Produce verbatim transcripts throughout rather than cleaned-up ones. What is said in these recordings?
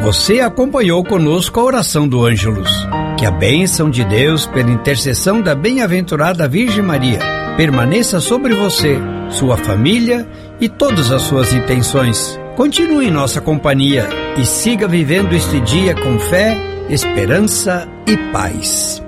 Você acompanhou conosco a oração do Ângelus. Que a bênção de Deus, pela intercessão da bem-aventurada Virgem Maria, permaneça sobre você, sua família e todas as suas intenções. Continue em nossa companhia e siga vivendo este dia com fé, esperança e paz.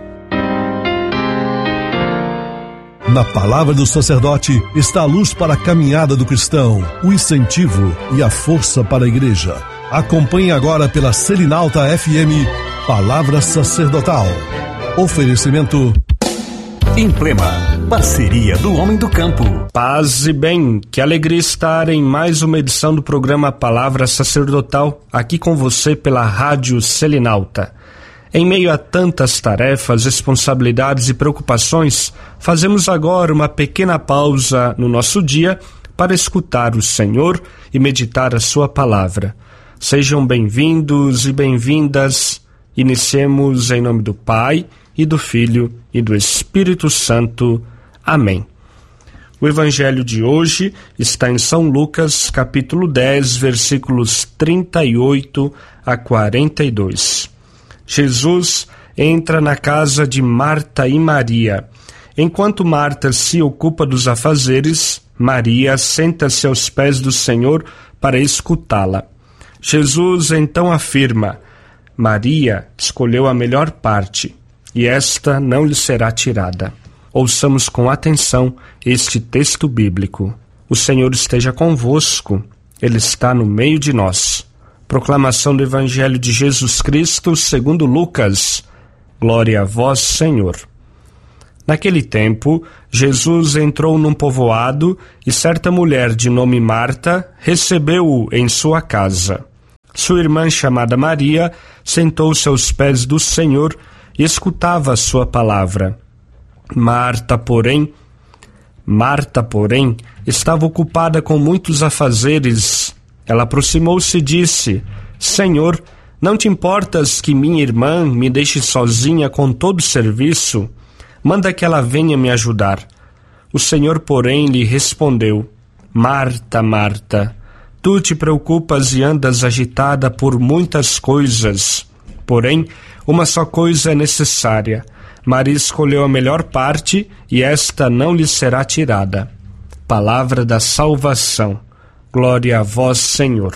Na palavra do sacerdote está a luz para a caminhada do cristão, o incentivo e a força para a igreja. Acompanhe agora pela Selinalta F M, Palavra Sacerdotal. Oferecimento Implema, parceria do homem do campo. Paz e bem, que alegria estar em mais uma edição do programa Palavra Sacerdotal, aqui com você pela Rádio Selinalta. Em meio a tantas tarefas, responsabilidades e preocupações, fazemos agora uma pequena pausa no nosso dia para escutar o Senhor e meditar a sua palavra. Sejam bem-vindos e bem-vindas. Iniciemos em nome do Pai, e do Filho, e do Espírito Santo. Amém. O Evangelho de hoje está em São Lucas, capítulo dez, versículos trinta e oito a quarenta e dois. Jesus entra na casa de Marta e Maria. Enquanto Marta se ocupa dos afazeres, Maria senta-se aos pés do Senhor para escutá-la. Jesus então afirma: Maria escolheu a melhor parte, e esta não lhe será tirada. Ouçamos com atenção este texto bíblico. O Senhor esteja convosco, Ele está no meio de nós. Proclamação do Evangelho de Jesus Cristo segundo Lucas. Glória a vós, Senhor. Naquele tempo, Jesus entrou num povoado e certa mulher de nome Marta recebeu-o em sua casa. Sua irmã, chamada Maria, sentou-se aos pés do Senhor e escutava a sua palavra. Marta, porém, Marta, porém, estava ocupada com muitos afazeres. Ela aproximou-se e disse: Senhor, não te importas que minha irmã me deixe sozinha com todo o serviço? Manda que ela venha me ajudar. O Senhor, porém, lhe respondeu: Marta, Marta, tu te preocupas e andas agitada por muitas coisas. Porém, uma só coisa é necessária. Maria escolheu a melhor parte, e esta não lhe será tirada. Palavra da salvação. Glória a vós, Senhor.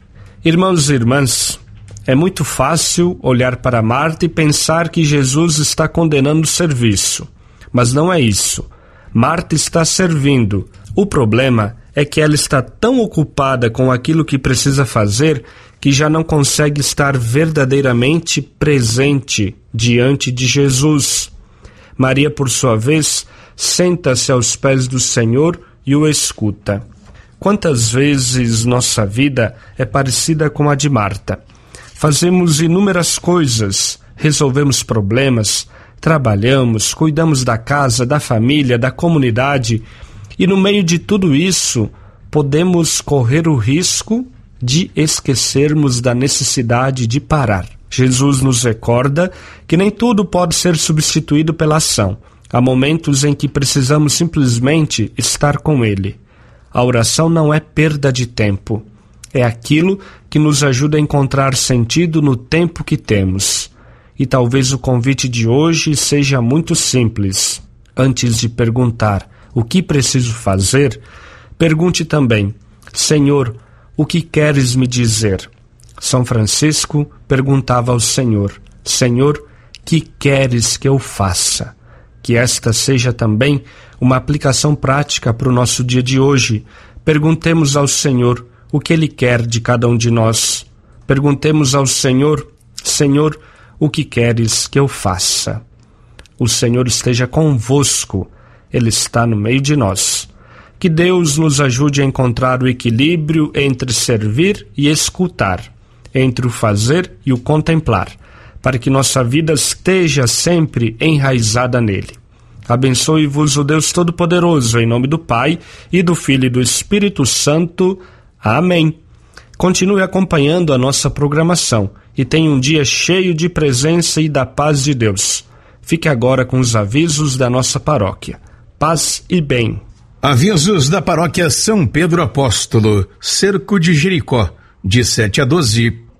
Irmãos e irmãs, é muito fácil olhar para Marta e pensar que Jesus está condenando o serviço. Mas não é isso. Marta está servindo. O problema é que ela está tão ocupada com aquilo que precisa fazer que já não consegue estar verdadeiramente presente diante de Jesus. Maria, por sua vez, senta-se aos pés do Senhor e o escuta. Quantas vezes nossa vida é parecida com a de Marta? Fazemos inúmeras coisas, resolvemos problemas, trabalhamos, cuidamos da casa, da família, da comunidade, e no meio de tudo isso, podemos correr o risco de esquecermos da necessidade de parar. Jesus nos recorda que nem tudo pode ser substituído pela ação. Há momentos em que precisamos simplesmente estar com Ele. A oração não é perda de tempo. É aquilo que nos ajuda a encontrar sentido no tempo que temos. E talvez o convite de hoje seja muito simples. Antes de perguntar o que preciso fazer, pergunte também: Senhor, o que queres me dizer? São Francisco perguntava ao Senhor: Senhor, que queres que eu faça? Que esta seja também uma aplicação prática para o nosso dia de hoje. Perguntemos ao Senhor o que Ele quer de cada um de nós. Perguntemos ao Senhor: Senhor, o que queres que eu faça? O Senhor esteja convosco, Ele está no meio de nós. Que Deus nos ajude a encontrar o equilíbrio entre servir e escutar, entre o fazer e o contemplar, para que nossa vida esteja sempre enraizada nele. Abençoe-vos o Deus Todo-Poderoso, em nome do Pai, e do Filho e do Espírito Santo. Amém. Continue acompanhando a nossa programação e tenha um dia cheio de presença e da paz de Deus. Fique agora com os avisos da nossa paróquia. Paz e bem. Avisos da paróquia São Pedro Apóstolo, Cerco de Jericó, de sete a doze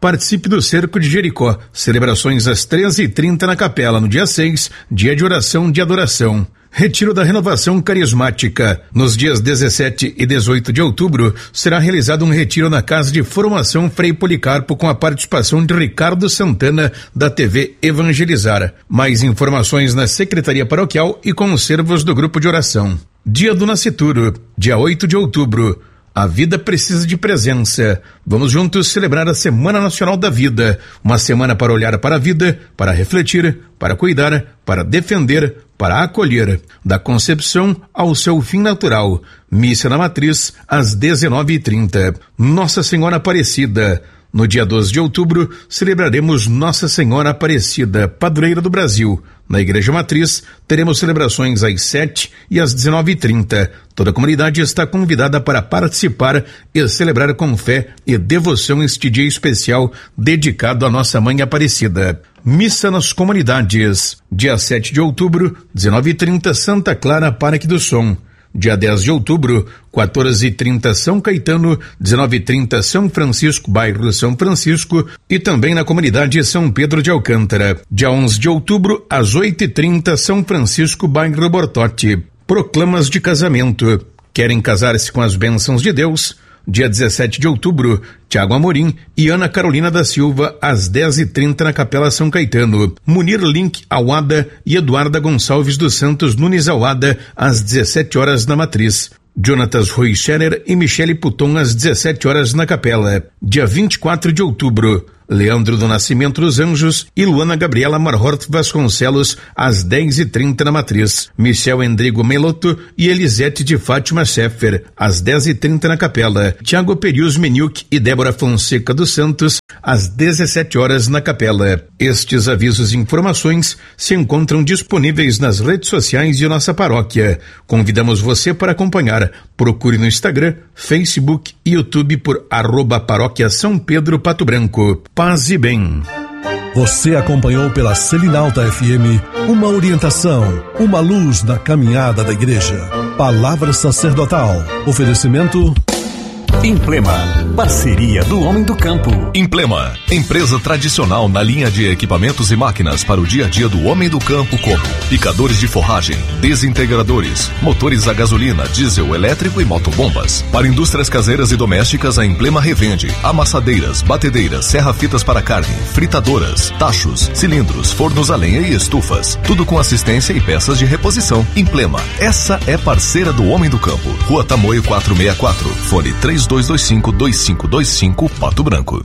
participe do Cerco de Jericó. Celebrações às treze e trinta na capela, no dia seis, dia de oração de adoração. Retiro da Renovação Carismática. Nos dias dezessete e dezoito de outubro, será realizado um retiro na Casa de Formação Frei Policarpo com a participação de Ricardo Santana, da T V Evangelizar. Mais informações na Secretaria Paroquial e com os servos do Grupo de Oração. Dia do Nascituro, dia oito de outubro. A vida precisa de presença. Vamos juntos celebrar a Semana Nacional da Vida. Uma semana para olhar para a vida, para refletir, para cuidar, para defender, para acolher. Da concepção ao seu fim natural. Missa na Matriz, às dezenove e trinta. Nossa Senhora Aparecida. No dia doze de outubro, celebraremos Nossa Senhora Aparecida, padroeira do Brasil. Na Igreja Matriz, teremos celebrações às sete e às dezenove e trinta. Toda a comunidade está convidada para participar e celebrar com fé e devoção este dia especial dedicado à Nossa Mãe Aparecida. Missa nas comunidades. Dia sete de outubro, dezenove e trinta, Santa Clara, Parque do Som. Dia dez de outubro, quatorze e trinta, São Caetano, dezenove e trinta, São Francisco, bairro São Francisco, e também na comunidade São Pedro de Alcântara. Dia onze de outubro, às oito e trinta, São Francisco, bairro Bortote. Proclamas de casamento. Querem casar-se com as bênçãos de Deus? Dia dezessete de outubro, Tiago Amorim e Ana Carolina da Silva, às dez e trinta na Capela São Caetano. Munir Link Awada e Eduarda Gonçalves dos Santos Nunes Awada, às dezessete horas na Matriz. Jonatas Rui Scherer e Michele Puton, às dezessete horas na Capela. Dia vinte e quatro de outubro, Leandro do Nascimento dos Anjos e Luana Gabriela Marhort Vasconcelos, às dez e trinta na Matriz. Michel Endrigo Meloto e Elisete de Fátima Scheffer, às dez e trinta na Capela. Tiago Perius Meniuk e Débora Fonseca dos Santos, às dezessete horas na Capela. Estes avisos e informações se encontram disponíveis nas redes sociais de nossa paróquia. Convidamos você para acompanhar. Procure no Instagram, Facebook e YouTube por arroba Paróquia São Pedro Pato Branco. Paz e bem. Você acompanhou pela Selinalta F M uma orientação, uma luz na caminhada da igreja. Palavra sacerdotal. Oferecimento Implema, parceria do homem do campo. Implema, empresa tradicional na linha de equipamentos e máquinas para o dia a dia do homem do campo, como picadores de forragem, desintegradores, motores a gasolina, diesel, elétrico e motobombas. Para indústrias caseiras e domésticas, a Implema revende amassadeiras, batedeiras, serra-fitas para carne, fritadoras, tachos, cilindros, fornos a lenha e estufas. Tudo com assistência e peças de reposição. Implema, essa é parceira do homem do campo. Rua Tamoio quatrocentos e sessenta e quatro, fone três dois dois cinco, dois cinco dois cinco, Pato Branco.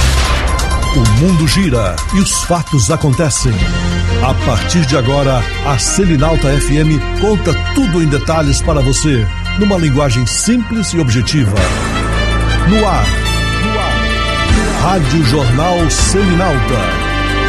O mundo gira e os fatos acontecem. A partir de agora, a Selinalta F M conta tudo em detalhes para você, numa linguagem simples e objetiva. No ar, no ar, Rádio Jornal Selinalta.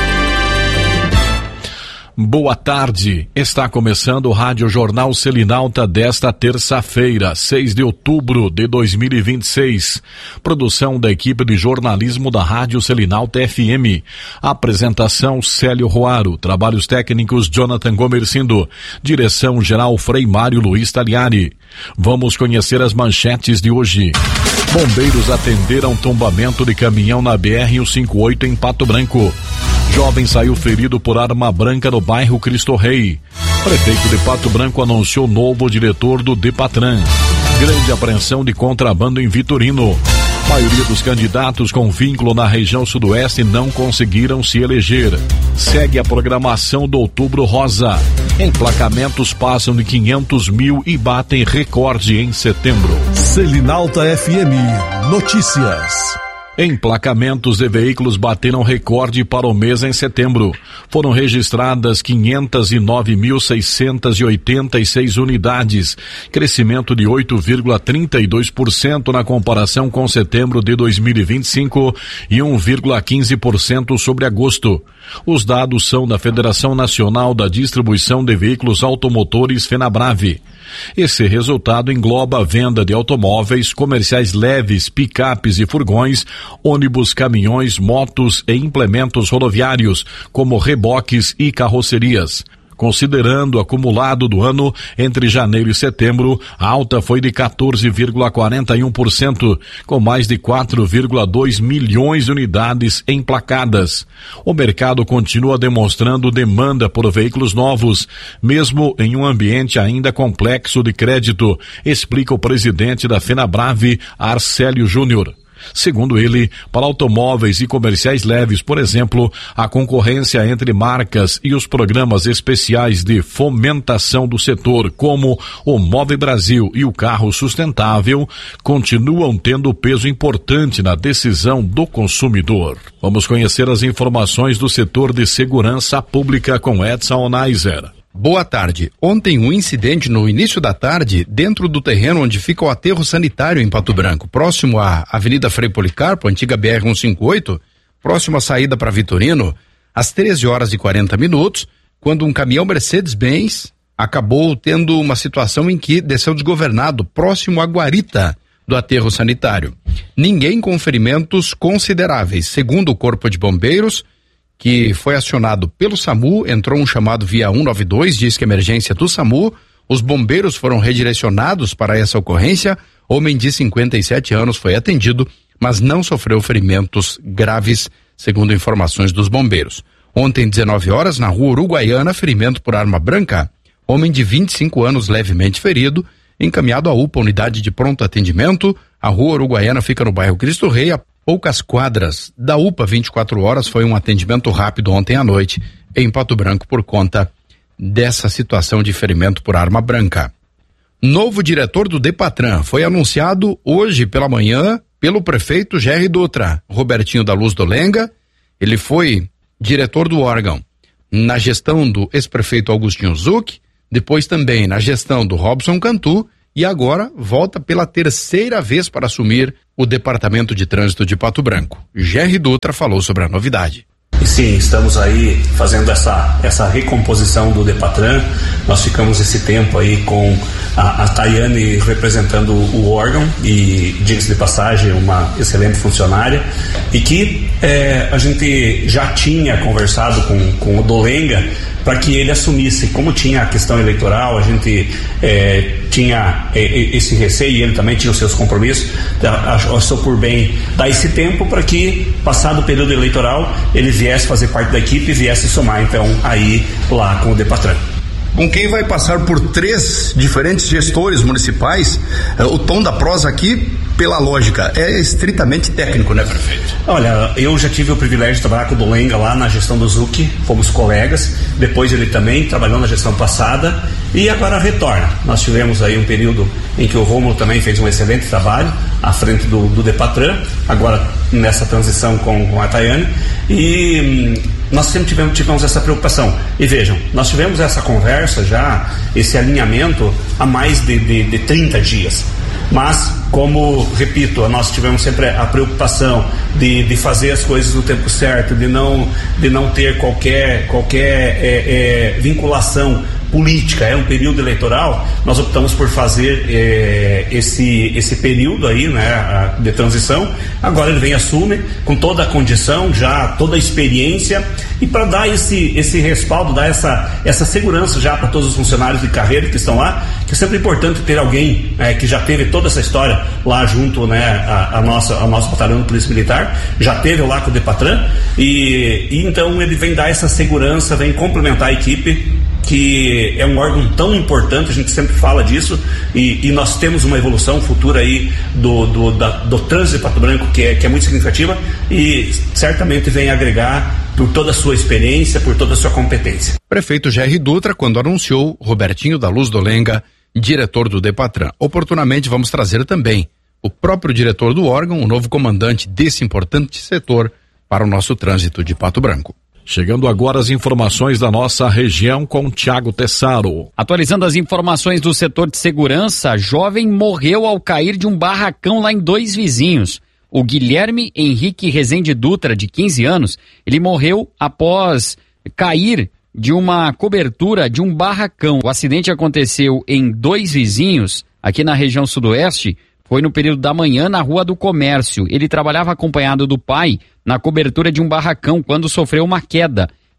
Boa tarde, está começando o Rádio Jornal Selinalta desta terça-feira, seis de outubro de dois mil e vinte e seis. Produção da equipe de jornalismo da Rádio Selinalta F M. Apresentação Célio Roaro, trabalhos técnicos Jonathan Gomercindo, direção geral Frei Mário Luiz Taliani. Vamos conhecer as manchetes de hoje. Bombeiros atenderam tombamento de caminhão na B R cento e cinquenta e oito em Pato Branco. Jovem saiu ferido por arma branca no bairro Cristo Rei. Prefeito de Pato Branco anunciou novo diretor do Depatran. Grande apreensão de contrabando em Vitorino. Maioria dos candidatos com vínculo na região sudoeste não conseguiram se eleger. Segue a programação do Outubro Rosa. Emplacamentos passam de quinhentos mil e batem recorde em setembro. Selinalta F M Notícias. Emplacamentos de veículos bateram recorde para o mês em setembro. Foram registradas quinhentas e nove mil seiscentas e oitenta e seis unidades, crescimento de oito vírgula trinta e dois por cento na comparação com setembro de dois mil e vinte e cinco e um vírgula quinze por cento sobre agosto. Os dados são da Federação Nacional da Distribuição de Veículos Automotores, FenaBrave. Esse resultado engloba a venda de automóveis, comerciais leves, picapes e furgões, ônibus, caminhões, motos e implementos rodoviários, como reboques e carrocerias. Considerando o acumulado do ano entre janeiro e setembro, a alta foi de quatorze vírgula quarenta e um por cento, com mais de quatro vírgula dois milhões de unidades emplacadas. O mercado continua demonstrando demanda por veículos novos, mesmo em um ambiente ainda complexo de crédito, explica o presidente da FenaBrave, Arcélio Júnior. Segundo ele, para automóveis e comerciais leves, por exemplo, a concorrência entre marcas e os programas especiais de fomentação do setor, como o Move Brasil e o Carro Sustentável, continuam tendo peso importante na decisão do consumidor. Vamos conhecer as informações do setor de segurança pública com Edson Onaiser. Boa tarde. Ontem um incidente no início da tarde dentro do terreno onde fica o aterro sanitário em Pato Branco, próximo à Avenida Frei Policarpo, antiga B R cento e cinquenta e oito, próximo à saída para Vitorino, às treze horas e quarenta minutos, quando um caminhão Mercedes-Benz acabou tendo uma situação em que desceu desgovernado próximo à guarita do aterro sanitário. Ninguém com ferimentos consideráveis, segundo o Corpo de Bombeiros, que foi acionado pelo SAMU, entrou um chamado via cento e noventa e dois, diz que emergência do SAMU, os bombeiros foram redirecionados para essa ocorrência, homem de cinquenta e sete anos foi atendido, mas não sofreu ferimentos graves, segundo informações dos bombeiros. Ontem, dezenove horas, na rua Uruguaiana, ferimento por arma branca, homem de vinte e cinco anos levemente ferido, encaminhado à U P A, unidade de pronto atendimento. A rua Uruguaiana fica no bairro Cristo Rei, a poucas quadras da U P A. vinte e quatro horas, foi um atendimento rápido ontem à noite em Pato Branco por conta dessa situação de ferimento por arma branca. Novo diretor do Depatran foi anunciado hoje pela manhã pelo prefeito Jerry Dutra, Robertinho da Luz Dolenga. Ele foi diretor do órgão na gestão do ex-prefeito Augustinho Zuc, depois também na gestão do Robson Cantu, e agora volta pela terceira vez para assumir o Departamento de Trânsito de Pato Branco. Jerry Dutra falou sobre a novidade. E sim, estamos aí fazendo essa, essa recomposição do Depatran. Nós ficamos esse tempo aí com a, a Tayane representando o órgão e, diga-se de passagem, uma excelente funcionária, e que é, a gente já tinha conversado com, com o Dolenga para que ele assumisse. Como tinha a questão eleitoral, a gente é, tinha é, esse receio e ele também tinha os seus compromissos, achou por bem dar esse tempo para que, passado o período eleitoral, ele viesse fazer parte da equipe e viesse somar, então, aí lá com o Depatran. Com quem vai passar por três diferentes gestores municipais, o tom da prosa aqui, pela lógica, é estritamente técnico, né, prefeito? Olha, eu já tive o privilégio de trabalhar com o Dolenga lá na gestão do Zuc, fomos colegas, depois ele também trabalhou na gestão passada e agora retorna. Nós tivemos aí um período em que o Rômulo também fez um excelente trabalho à frente do, do Depatran, agora nessa transição com, com a Tayane, e hum, nós sempre tivemos, tivemos essa preocupação. E vejam, nós tivemos essa conversa já, esse alinhamento há mais de, de, de trinta dias. Mas, como, repito, nós tivemos sempre a preocupação de, de fazer as coisas no tempo certo, de não, de não ter qualquer, qualquer é, é, vinculação política. É um período eleitoral, nós optamos por fazer é, esse, esse período aí, né, de transição. Agora ele vem, assume com toda a condição, já toda a experiência, e para dar esse, esse respaldo, dar essa, essa segurança já para todos os funcionários de carreira que estão lá, que é sempre importante ter alguém é, que já teve toda essa história lá junto, né, a, a nossa, a nosso batalhão de Polícia Militar, já teve lá com o Depatran, e, e então ele vem dar essa segurança, vem complementar a equipe, que é um órgão tão importante, a gente sempre fala disso, e, e nós temos uma evolução futura aí do, do, da, do trânsito de Pato Branco que é, que é muito significativa, e certamente vem agregar por toda a sua experiência, por toda a sua competência. Prefeito Jerry Dutra, quando anunciou Robertinho da Luz Dolenga, diretor do Depatran. Oportunamente vamos trazer também o próprio diretor do órgão, o novo comandante desse importante setor para o nosso trânsito de Pato Branco. Chegando agora as informações da nossa região com Thiago Tessaro. Atualizando as informações do setor de segurança, jovem morreu ao cair de um barracão lá em Dois Vizinhos. O Guilherme Henrique Rezende Dutra, de quinze anos, ele morreu após cair de uma cobertura de um barracão. O acidente aconteceu em Dois Vizinhos, aqui na região sudoeste. Foi no período da manhã na Rua do Comércio. Ele trabalhava acompanhado do pai na cobertura de um barracão quando sofreu uma queda.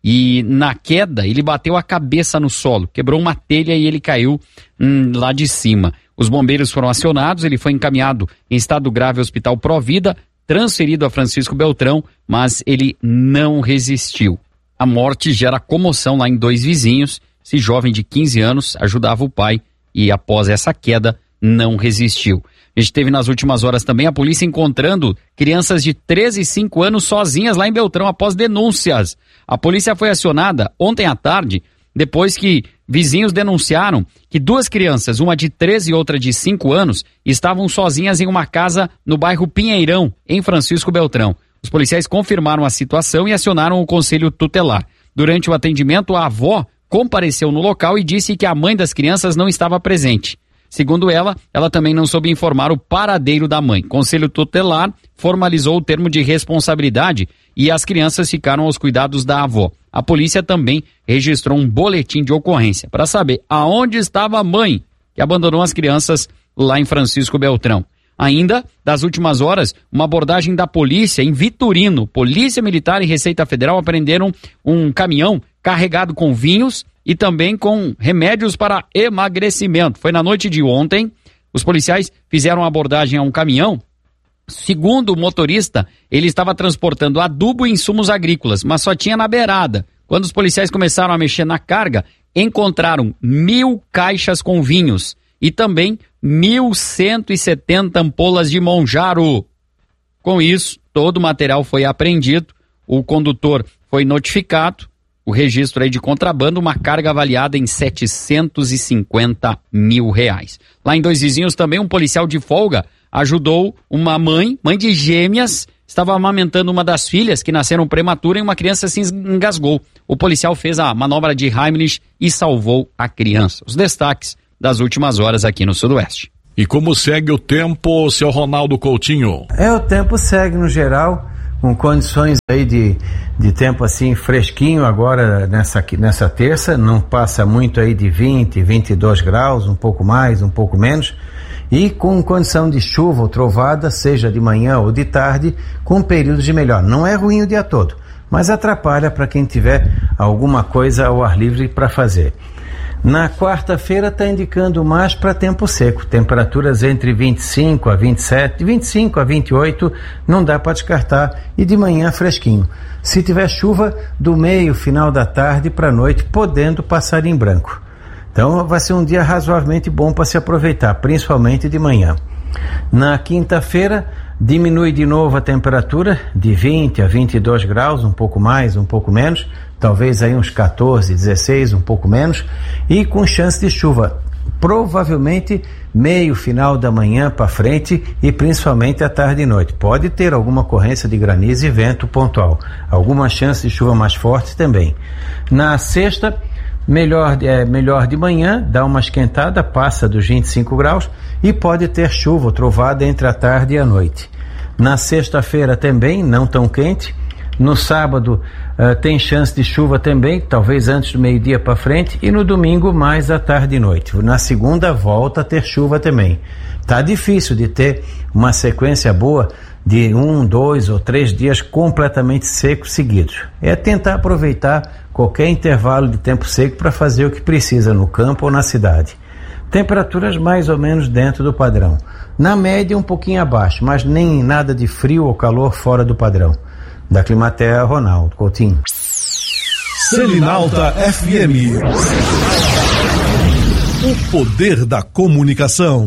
e na queda ele bateu a cabeça no solo, quebrou uma telha e ele caiu hum, lá de cima. Os bombeiros foram acionados, ele foi encaminhado em estado grave ao Hospital Provida, transferido a Francisco Beltrão, mas ele não resistiu. A morte gera comoção lá em Dois Vizinhos. Esse jovem de quinze anos ajudava o pai e após essa queda não resistiu. A gente teve nas últimas horas também a polícia encontrando crianças de treze e cinco anos sozinhas lá em Beltrão após denúncias. A polícia foi acionada ontem à tarde, depois que vizinhos denunciaram que duas crianças, uma de treze e outra de cinco anos, estavam sozinhas em uma casa no bairro Pinheirão, em Francisco Beltrão. Os policiais confirmaram a situação e acionaram o conselho tutelar. Durante o atendimento, a avó compareceu no local e disse que a mãe das crianças não estava presente. Segundo ela, ela também não soube informar o paradeiro da mãe. O Conselho Tutelar formalizou o termo de responsabilidade e as crianças ficaram aos cuidados da avó. A polícia também registrou um boletim de ocorrência para saber aonde estava a mãe que abandonou as crianças lá em Francisco Beltrão. Ainda, das últimas horas, uma abordagem da polícia em Vitorino. Polícia Militar e Receita Federal apreenderam um caminhão carregado com vinhos e também com remédios para emagrecimento. Foi na noite de ontem, os policiais fizeram uma abordagem a um caminhão. Segundo o motorista, ele estava transportando adubo e insumos agrícolas, mas só tinha na beirada. Quando os policiais começaram a mexer na carga, encontraram mil caixas com vinhos e também mil cento e setenta ampolas de Monjaro. Com isso, todo o material foi apreendido, o condutor foi notificado, o registro aí de contrabando, uma carga avaliada em setecentos e cinquenta mil reais. Lá em Dois Vizinhos também um policial de folga ajudou uma mãe, mãe de gêmeas, estava amamentando uma das filhas que nasceram prematura e uma criança se engasgou. O policial fez a manobra de Heimlich e salvou a criança. Os destaques das últimas horas aqui no Sudoeste. E como segue o tempo, seu Ronaldo Coutinho? É, o tempo segue no geral, com condições aí de, de tempo assim fresquinho agora nessa, nessa terça, não passa muito aí de vinte, vinte e dois graus, um pouco mais, um pouco menos, e com condição de chuva ou trovada, seja de manhã ou de tarde, com períodos de melhor. Não é ruim o dia todo, mas atrapalha para quem tiver alguma coisa ao ar livre para fazer. Na quarta-feira está indicando mais para tempo seco, temperaturas entre vinte e cinco a vinte e sete, vinte e cinco a vinte e oito, não dá para descartar, e de manhã fresquinho. Se tiver chuva, do meio, final da tarde para a noite, podendo passar em branco. Então vai ser um dia razoavelmente bom para se aproveitar, principalmente de manhã. Na quinta-feira, diminui de novo a temperatura, de vinte a vinte e dois graus, um pouco mais, um pouco menos, talvez aí uns quatorze, dezesseis, um pouco menos, e com chance de chuva, provavelmente meio final da manhã para frente e principalmente à tarde e noite. Pode ter alguma ocorrência de granizo e vento pontual, alguma chance de chuva mais forte também. Na sexta, melhor, é, melhor de manhã, dá uma esquentada, passa dos vinte e cinco graus e pode ter chuva ou trovada entre a tarde e a noite. Na sexta-feira também, não tão quente. No sábado uh, tem chance de chuva também, talvez antes do meio-dia para frente, e no domingo mais à tarde e noite. Na segunda volta a ter chuva também. Tá difícil de ter uma sequência boa de um, dois ou três dias completamente secos seguidos. É tentar aproveitar qualquer intervalo de tempo seco para fazer o que precisa no campo ou na cidade. Temperaturas mais ou menos dentro do padrão. Na média um pouquinho abaixo, mas nem nada de frio ou calor fora do padrão. Da Climatea, Ronaldo Coutinho. Selinalta F M. O poder da comunicação.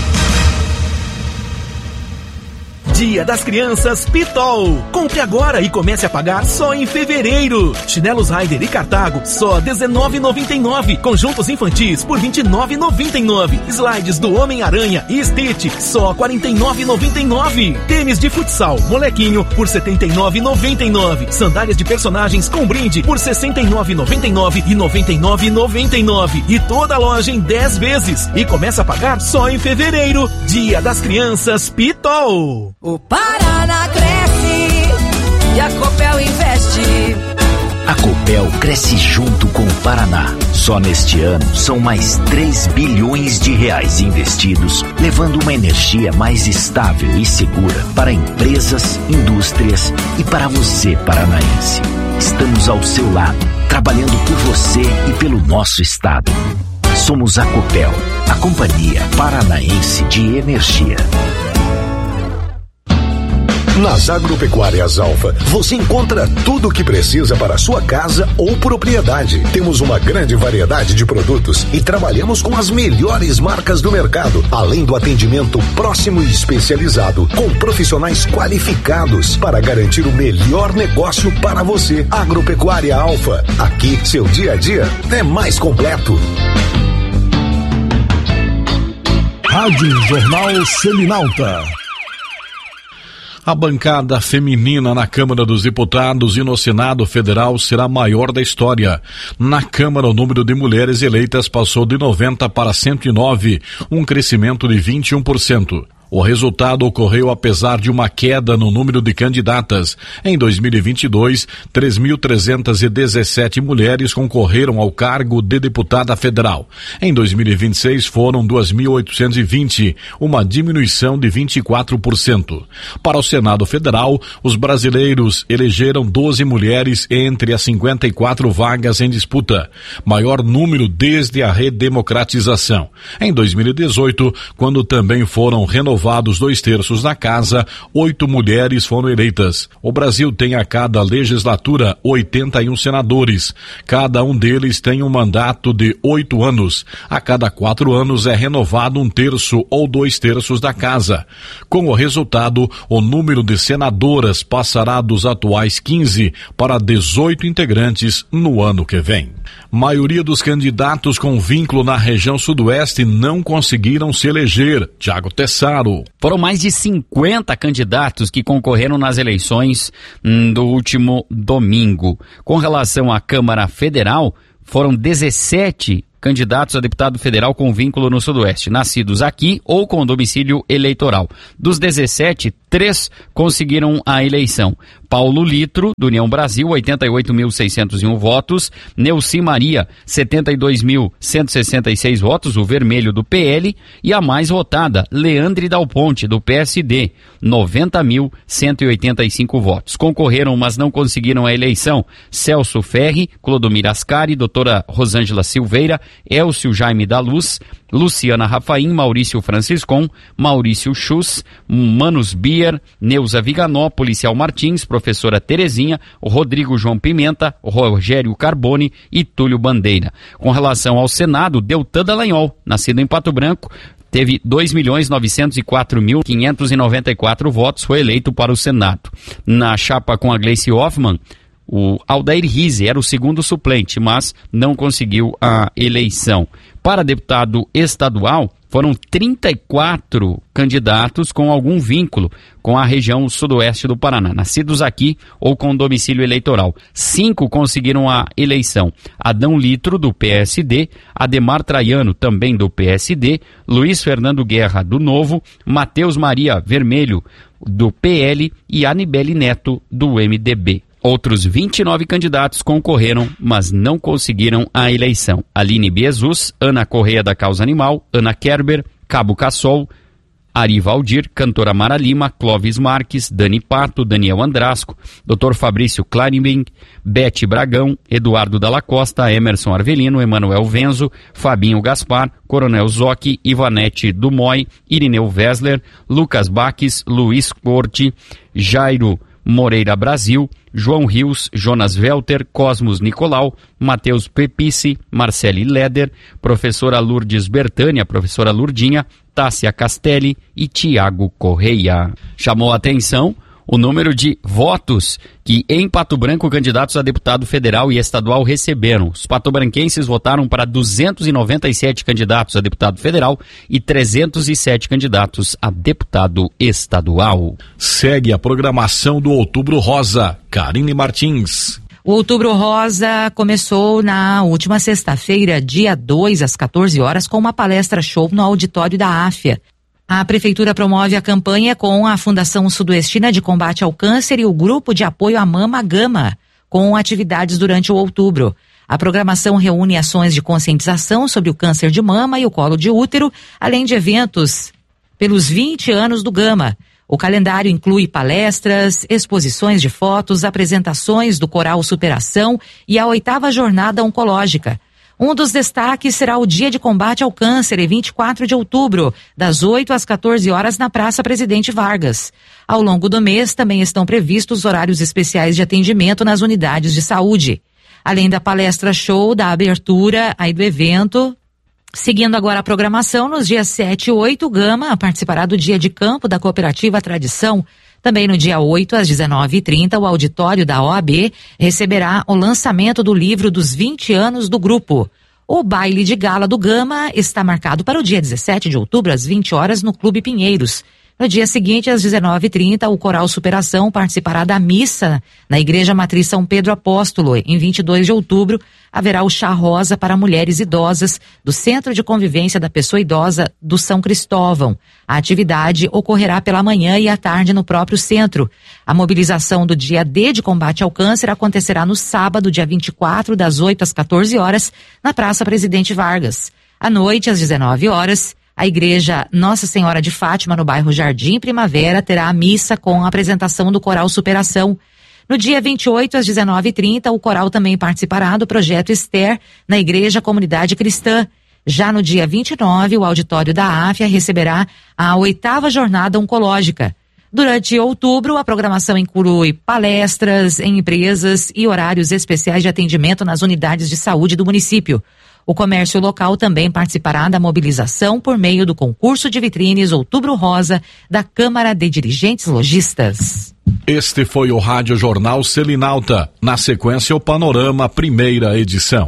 Dia das Crianças Pitol. Compre agora e comece a pagar só em fevereiro. Chinelos Raider e Cartago só dezenove reais e noventa e nove centavos. Conjuntos infantis por vinte e nove reais e noventa e nove centavos. Slides do Homem-Aranha e Stitch só quarenta e nove reais e noventa e nove centavos. Tênis de futsal Molequinho por setenta e nove reais e noventa e nove centavos. Sandálias de personagens com brinde por sessenta e nove reais e noventa e nove centavos e noventa e nove reais e noventa e nove centavos. E toda a loja em dez vezes. E começa a pagar só em fevereiro. Dia das Crianças Pitol. O Paraná cresce e a Copel investe. A Copel Copel cresce junto com o Paraná. Só neste ano são mais três bilhões de reais investidos, levando uma energia mais estável e segura para empresas, indústrias e para você, paranaense. Estamos ao seu lado, trabalhando por você e pelo nosso estado. Somos a Copel, a Companhia Paranaense de Energia. Nas Agropecuárias Alfa, você encontra tudo o que precisa para a sua casa ou propriedade. Temos uma grande variedade de produtos e trabalhamos com as melhores marcas do mercado, além do atendimento próximo e especializado, com profissionais qualificados para garantir o melhor negócio para você. Agropecuária Alfa, aqui seu dia a dia é mais completo. Rádio Jornal Selinalta. A bancada feminina na Câmara dos Deputados e no Senado Federal será a maior da história. Na Câmara, o número de mulheres eleitas passou de noventa para cento e nove, um crescimento de vinte e um por cento. O resultado ocorreu apesar de uma queda no número de candidatas. Em dois mil e vinte e dois, três mil trezentas e dezessete mulheres concorreram ao cargo de deputada federal. Em dois mil e vinte e seis foram duas mil oitocentos e vinte, uma diminuição de vinte e quatro por cento. Para o Senado Federal, os brasileiros elegeram doze mulheres entre as cinquenta e quatro vagas em disputa, maior número desde a redemocratização. Em dois mil e dezoito, quando também foram renovados dois terços da casa, oito mulheres foram eleitas. O Brasil tem a cada legislatura oitenta e um senadores. Cada um deles tem um mandato de oito anos. A cada quatro anos é renovado um terço ou dois terços da casa. Com o resultado, o número de senadoras passará dos atuais quinze para dezoito integrantes no ano que vem. Maioria dos candidatos com vínculo na região sudoeste não conseguiram se eleger. Tiago Tessaro. Foram mais de cinquenta candidatos que concorreram nas eleições hum, do último domingo. Com relação à Câmara Federal, foram dezessete candidatos a deputado federal com vínculo no Sudoeste, nascidos aqui ou com domicílio eleitoral. Dos dezessete, três conseguiram a eleição. Paulo Litro, do União Brasil, oitenta e oito mil seiscentos e um votos. Neuci Maria, setenta e dois mil cento e sessenta e seis votos, o vermelho do P L. E a mais votada, Leandre Dal Ponte, do P S D, noventa mil cento e oitenta e cinco votos. Concorreram, mas não conseguiram a eleição, Celso Ferri, Clodomir Ascari, doutora Rosângela Silveira, Elcio Jaime da Luz, Luciana Rafaim, Maurício Franciscon, Maurício Schuss, Manus Bier, Neuza Viganó, Policial Martins, Professora Terezinha, Rodrigo João Pimenta, Rogério Carbone e Túlio Bandeira. Com relação ao Senado, Deltan Dallagnol, nascido em Pato Branco, teve dois milhões novecentos e quatro mil quinhentos e noventa e quatro votos, foi eleito para o Senado. Na chapa com a Gleice Hoffmann, o Aldair Rize era o segundo suplente, mas não conseguiu a eleição. Para deputado estadual, foram trinta e quatro candidatos com algum vínculo com a região sudoeste do Paraná, nascidos aqui ou com domicílio eleitoral. Cinco conseguiram a eleição. Adão Litro, do P S D, Ademar Traiano, também do P S D, Luiz Fernando Guerra, do Novo, Matheus Maria Vermelho, do P L e Anibele Neto, do M D B. Outros vinte e nove candidatos concorreram, mas não conseguiram a eleição. Aline Biezus, Ana Correia da Causa Animal, Ana Kerber, Cabo Cassol, Ari Valdir, Cantora Mara Lima, Clóvis Marques, Dani Pato, Daniel Andrasco, doutor Fabrício Kleinbing, Bete Bragão, Eduardo Dalla Costa, Emerson Arvelino, Emanuel Venzo, Fabinho Gaspar, Coronel Zocchi, Ivanete Dumoy, Irineu Wessler, Lucas Baques, Luiz Corte, Jairo Moreira Brasil, João Rios, Jonas Welter, Cosmos Nicolau, Matheus Pepice, Marcele Leder, professora Lourdes Bertânia, professora Lurdinha, Tássia Castelli e Tiago Correia. Chamou a atenção o número de votos que em Pato Branco candidatos a deputado federal e estadual receberam. Os patobranquenses votaram para duzentos e noventa e sete candidatos a deputado federal e trezentos e sete candidatos a deputado estadual. Segue a programação do Outubro Rosa. Karine Martins. O Outubro Rosa começou na última sexta-feira, dia dois, às quatorze horas, com uma palestra show no auditório da Áfia. A Prefeitura promove a campanha com a Fundação Sudoestina de Combate ao Câncer e o Grupo de Apoio à Mama Gama, com atividades durante o outubro. A programação reúne ações de conscientização sobre o câncer de mama e o colo de útero, além de eventos pelos vinte anos do Gama. O calendário inclui palestras, exposições de fotos, apresentações do Coral Superação e a oitava jornada oncológica. Um dos destaques será o Dia de Combate ao Câncer, em vinte e quatro de outubro, das oito às quatorze horas na Praça Presidente Vargas. Ao longo do mês também estão previstos horários especiais de atendimento nas unidades de saúde. Além da palestra show, da abertura aí do evento, seguindo agora a programação, nos dias sete e oito, o Gama participará do Dia de Campo da Cooperativa Tradição. Também no dia oito, às dezenove e trinta, o auditório da O A B receberá o lançamento do livro dos vinte anos do grupo. O baile de gala do Gama está marcado para o dia dezessete de outubro, às vinte horas, no Clube Pinheiros. No dia seguinte, às dezenove e trinta, o Coral Superação participará da missa na Igreja Matriz São Pedro Apóstolo. Em vinte e dois de outubro, haverá o chá rosa para mulheres idosas do Centro de Convivência da Pessoa Idosa do São Cristóvão. A atividade ocorrerá pela manhã e à tarde no próprio centro. A mobilização do dia D de combate ao câncer acontecerá no sábado, dia vinte e quatro, das oito às quatorze horas, na Praça Presidente Vargas. À noite, às dezenove horas, a Igreja Nossa Senhora de Fátima, no bairro Jardim Primavera, terá a missa com a apresentação do Coral Superação. No dia vinte e oito, às dezenove e trinta, o coral também participará do projeto Esther na Igreja Comunidade Cristã. Já no dia vinte e nove, o auditório da Áfia receberá a oitava jornada oncológica. Durante outubro, a programação inclui palestras em empresas e horários especiais de atendimento nas unidades de saúde do município. O comércio local também participará da mobilização por meio do concurso de vitrines Outubro Rosa da Câmara de Dirigentes Lojistas. Este foi o Rádio Jornal Selinalta. Na sequência, o Panorama, primeira edição.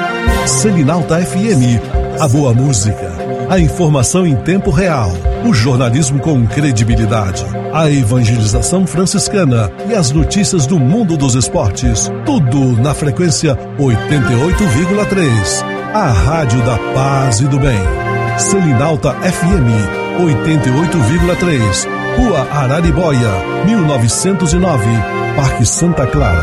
Selinalta F M, a boa música, a informação em tempo real, o jornalismo com credibilidade, a evangelização franciscana e as notícias do mundo dos esportes. Tudo na frequência oitenta e oito vírgula três. A Rádio da Paz e do Bem. Selinalta F M, oitenta e oito vírgula três. Rua Araribóia, mil novecentos e nove, Parque Santa Clara.